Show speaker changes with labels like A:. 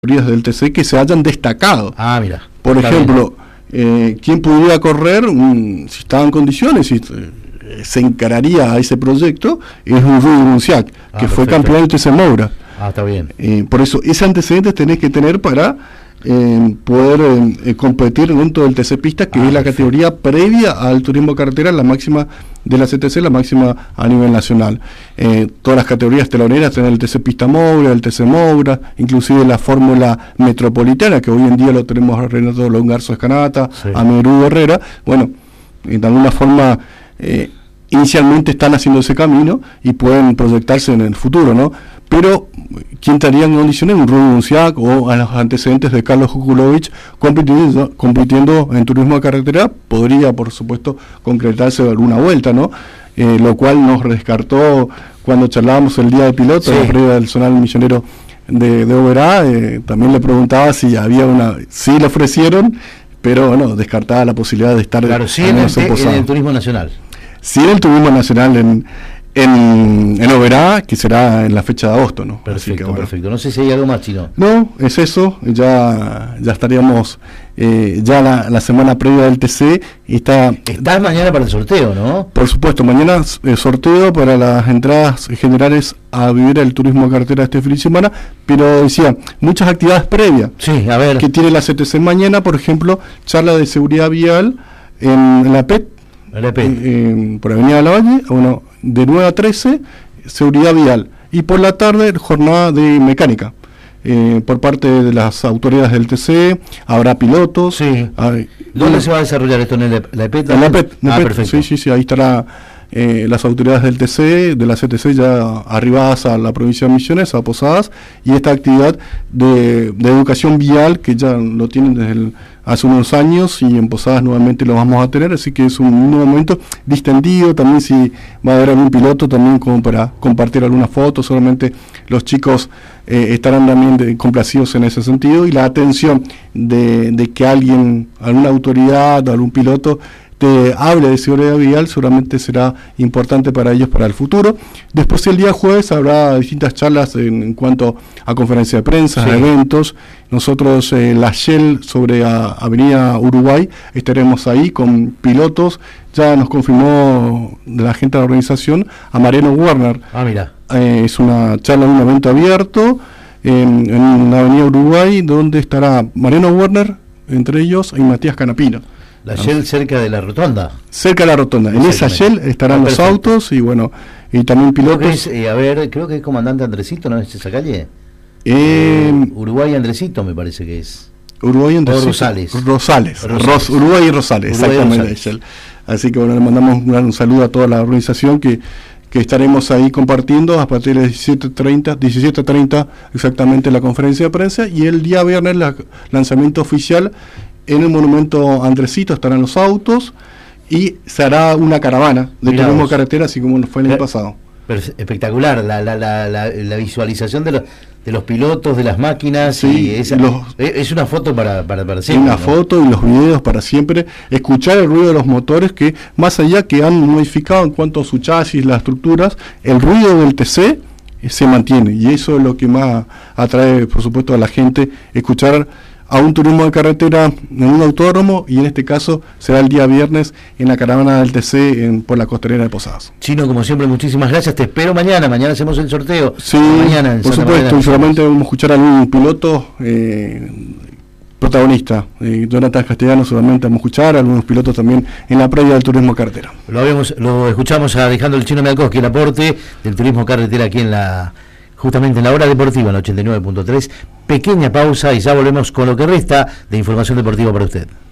A: del TC que se hayan destacado.
B: Mira.
A: Por ejemplo, ¿quién pudiera correr, si estaba en condiciones, si se encararía a ese proyecto? Es un Rudy Munciak, que fue campeón del TC Moura.
B: Está bien.
A: Por eso, ese antecedente tenés que tener para poder competir dentro del TC Pista, que es la categoría previa al turismo carretera, la máxima de la CTC, la máxima a nivel nacional. Todas las categorías teloneras tienen el TC Pista Moura, el TC Moura, inclusive la fórmula metropolitana, que hoy en día lo tenemos a Renato Longarzo Escanata, a Merudo Herrera. Bueno, de alguna forma inicialmente están haciendo ese camino y pueden proyectarse en el futuro, ¿no? Pero ¿quién estaría en condiciones? Un Rudy Munciak o a los antecedentes de Carlos Jukulovich compitiendo en turismo de carretera, podría por supuesto concretarse alguna vuelta, ¿no? Lo cual nos descartó cuando charlábamos el día de piloto, la previa del Zonal Millonero de Oberá. También le preguntaba si había sí le ofrecieron, pero bueno, descartaba la posibilidad de estar
B: en el turismo nacional.
A: Sí, en el turismo nacional en Oberá, que será en la fecha de agosto, ¿no?
B: Perfecto, perfecto. No sé si hay algo más, Chino.
A: No, es eso. Ya estaríamos la semana previa del TC. Estás
B: mañana para el sorteo, ¿no?
A: Por supuesto, mañana sorteo para las entradas generales a vivir el turismo de carretera este fin de semana, pero decía, muchas actividades previas.
B: Sí, a ver.
A: Que tiene la CTC mañana, por ejemplo, charla de seguridad vial en la PET. Por Avenida de la Valle, de 9 a 13, seguridad vial, y por la tarde jornada de mecánica por parte de las autoridades del TC. Habrá pilotos.
B: ¿Dónde se va a desarrollar esto? ¿En la EPET?
A: En la EPET,
B: perfecto.
A: Sí, ahí estará las autoridades del TC, de la CTC ya arribadas a la provincia de Misiones, a Posadas, y esta actividad de educación vial que ya lo tienen desde hace unos años, y en Posadas nuevamente lo vamos a tener, así que es un nuevo momento distendido. También si va a haber algún piloto también como para compartir algunas fotos, solamente los chicos estarán también complacidos en ese sentido, y la atención de que alguna autoridad o algún piloto te hable de seguridad vial seguramente será importante para ellos para el futuro. Después el día jueves habrá distintas charlas en cuanto a conferencia de prensa, a eventos. Nosotros la Shell sobre Avenida Uruguay estaremos ahí con pilotos. Ya nos confirmó de la gente de la organización a Mariano Werner.
B: Mira.
A: Es una charla, un evento abierto en la Avenida Uruguay, donde estará Mariano Werner, entre ellos, y Matías Canapino.
B: La Shell cerca de la rotonda.
A: Cerca de la rotonda. En esa Shell estarán los autos y también pilotos.
B: Creo que es comandante Andresito, ¿no es esa calle? Uruguay Andresito me parece que es.
A: Uruguay Andresito.
B: Rosales.
A: Uruguay y Rosales, exactamente. Shell. Así que le mandamos un saludo a toda la organización que estaremos ahí compartiendo a partir de 17:30 exactamente la conferencia de prensa, y el día viernes lanzamiento oficial. En el monumento Andresito estarán los autos y se hará una caravana de turismo carretera, así como fue el año pasado.
B: Espectacular la visualización de los pilotos, de las máquinas.
A: Sí,
B: es una foto para siempre.
A: Una foto y los videos para siempre. Escuchar el ruido de los motores, que más allá que han modificado en cuanto a su chasis, las estructuras, el ruido del TC se mantiene, y eso es lo que más atrae, por supuesto, a la gente, escuchar a un turismo de carretera en un autódromo, y en este caso será el día viernes en la caravana del TC por la costanera de Posadas.
B: Chino, como siempre, muchísimas gracias. Te espero mañana hacemos el sorteo.
A: Sí,
B: mañana
A: por supuesto, y solamente vamos a escuchar a algún piloto protagonista. Jonathan Castellano solamente vamos a escuchar, a algunos pilotos también en la previa del turismo carretera.
B: Lo escuchamos a Alejandro el Chino Mialkowski, el aporte del turismo carretera aquí justamente en la hora deportiva en 89.3. Pequeña pausa y ya volvemos con lo que resta de información deportiva para usted.